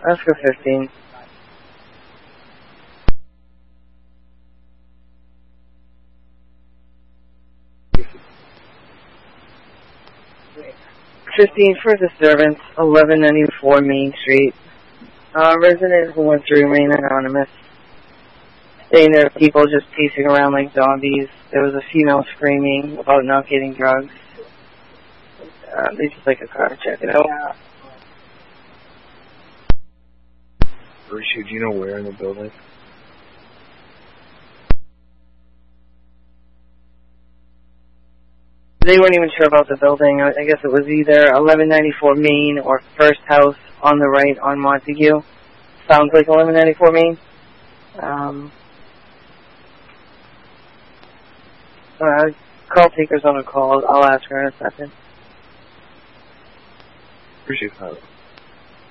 Let's go 15. For disturbance, 1194 Main Street. Resident who wants to remain anonymous. Saying there are people just pacing around like zombies. There was a female screaming about not getting drugs. They just like a car. Check it out. Yeah. Rishi, do you know where in the building? They weren't even sure about the building. I guess it was either 1194 Main or first house on the right on Montague. Sounds like 1194 Main. Call taker's on a call. I'll ask her in a second. Appreciate that.